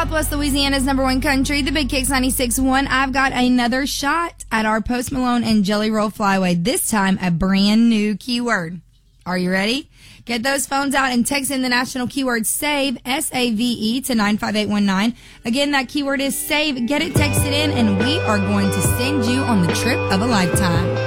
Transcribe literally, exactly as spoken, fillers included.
Southwest Louisiana's number one country, the Big Kicks ninety-six point one. I've got another shot at our Post Malone and Jelly Roll Flyway, this time a brand new keyword. Are you ready? Get those phones out and text in the national keyword SAVE, S A V E, to nine five eight one nine. Again, that keyword is SAVE. Get it texted in, and we are going to send you on the trip of a lifetime.